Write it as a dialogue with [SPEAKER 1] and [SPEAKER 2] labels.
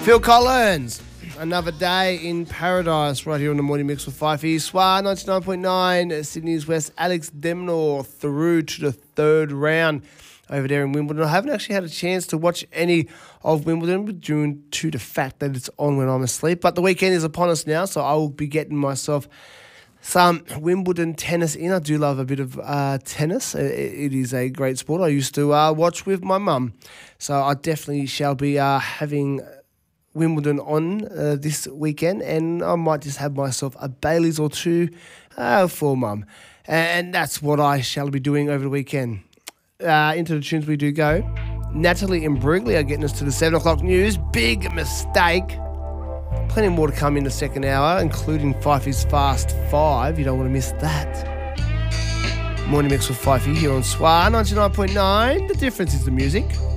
[SPEAKER 1] Phil Collins, Another Day in Paradise, right here on the Morning Mix with Fifey. SWAR 99.9, Sydney's West, Alex Demnor through to the third round over there in Wimbledon. I haven't actually had a chance to watch any of Wimbledon due to the fact that it's on when I'm asleep. But the weekend is upon us now, so I will be getting myself some Wimbledon tennis in. I do love a bit of tennis. It is a great sport. I used to watch with my mum. So I definitely shall be having Wimbledon on this weekend, and I might just have myself a Baileys or two for mum. And that's what I shall be doing over the weekend. Into the tunes we do go. Natalie and Brigley are getting us to the 7 o'clock news. Big mistake. Plenty more to come in the second hour, including Fifey's Fast 5. You don't want to miss that. Morning Mix with Fifey here on SWAR 99.9. The difference is the music.